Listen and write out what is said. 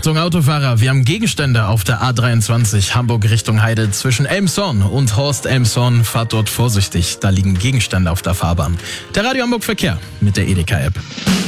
Achtung Autofahrer, wir haben Gegenstände auf der A23 Hamburg Richtung Heide zwischen Elmshorn und Horst-Elmshorn. Fahrt dort vorsichtig, da liegen Gegenstände auf der Fahrbahn. Der Radio Hamburg Verkehr mit der Edeka-App.